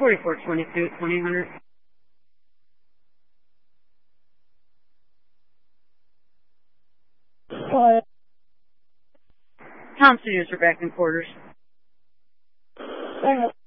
4422 at 2000. Tom Studios are back in quarters.